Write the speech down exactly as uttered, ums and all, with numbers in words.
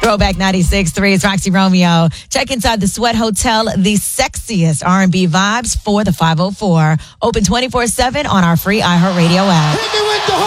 Throwback ninety-six point three is Roxy Romeo. Check inside the Sweat Hotel, the sexiest R and B vibes for the five oh four. Open twenty-four seven on our free iHeartRadio app.